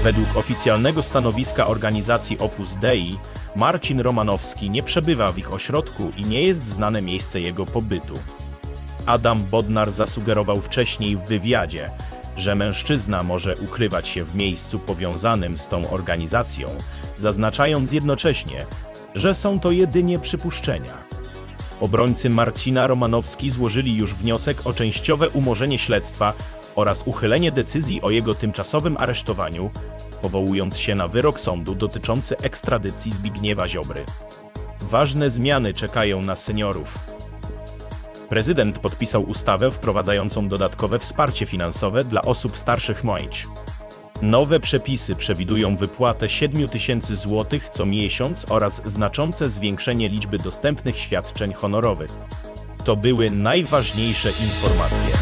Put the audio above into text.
Według oficjalnego stanowiska organizacji Opus Dei, Marcin Romanowski nie przebywa w ich ośrodku i nie jest znane miejsce jego pobytu. Adam Bodnar zasugerował wcześniej w wywiadzie, że mężczyzna może ukrywać się w miejscu powiązanym z tą organizacją, zaznaczając jednocześnie, że są to jedynie przypuszczenia. Obrońcy Marcina Romanowski złożyli już wniosek o częściowe umorzenie śledztwa oraz uchylenie decyzji o jego tymczasowym aresztowaniu, powołując się na wyrok sądu dotyczący ekstradycji Zbigniewa Ziobry. Ważne zmiany czekają na seniorów. Prezydent podpisał ustawę wprowadzającą dodatkowe wsparcie finansowe dla osób starszych MOŚ. Nowe przepisy przewidują wypłatę 7 000 złotych co miesiąc oraz znaczące zwiększenie liczby dostępnych świadczeń honorowych. To były najważniejsze informacje.